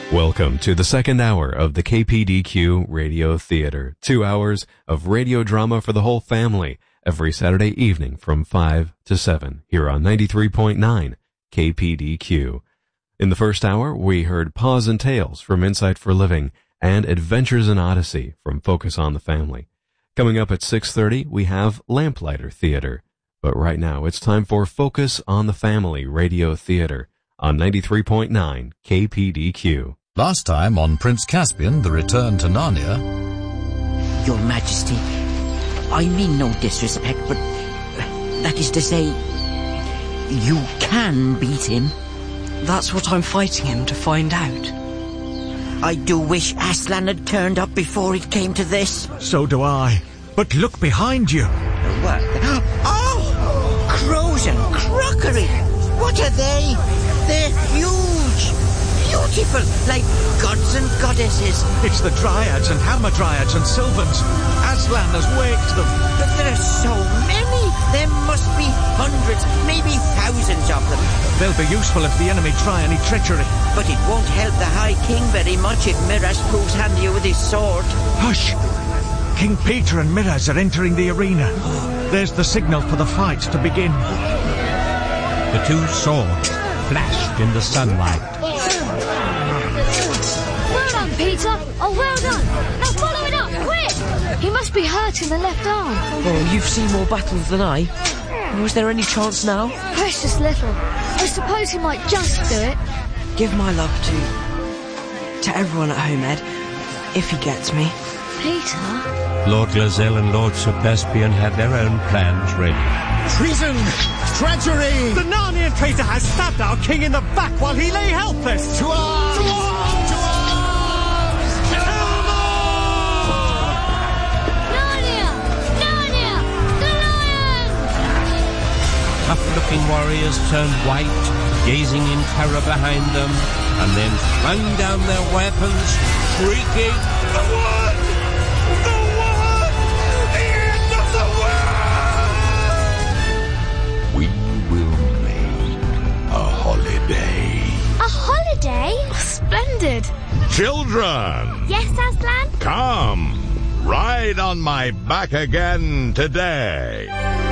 Welcome to the second hour of the KPDQ Radio Theater. 2 hours of radio drama for the whole family every Saturday evening from 5 to 7 here on 93.9 KPDQ. In the first hour, we heard Paws and Tales from Insight for Living and Adventures in Odyssey from Focus on the Family. Coming up at 6:30, we have Lamplighter Theater. But right now, it's time for Focus on the Family Radio Theater on 93.9 KPDQ. Last time on Prince Caspian, The Return to Narnia. Your Majesty, I mean no disrespect, but that is to say, you can beat him. That's what I'm fighting him to find out. I do wish Aslan had turned up before it came to this. So do I. But look behind you. What? Oh! Crows and crockery! What are they? They're huge! Beautiful, like gods and goddesses. It's the Dryads and Hamadryads and Sylvans. Aslan has waked them. But there are so many. There must be hundreds, maybe thousands of them. They'll be useful if the enemy try any treachery. But it won't help the High King very much if Miraz proves handier with his sword. Hush! King Peter and Miraz are entering the arena. There's the signal for the fight to begin. The two swords flashed in the sunlight. Well done, Peter. Oh, well done. Now follow it up, quick. He must be hurt in the left arm. Oh, you've seen more battles than I. Was there any chance now? Precious little. I suppose he might just do it. Give my love to everyone at home, Ed, if he gets me. Peter? Lord Glazelle and Lord Sir Caspian had their own plans ready. Treason! Treachery! The Narnian traitor has stabbed our king in the back while he lay helpless! To arms! To arms! To arms! Narnia! Narnia! The lion! Tough-looking warriors turned white, gazing in terror behind them, and then flung down their weapons, shrieking, "The wood! The wood! The end of the world!" We will make a holiday. A holiday? Splendid. Children! Yes, Aslan? Come, ride on my back again today.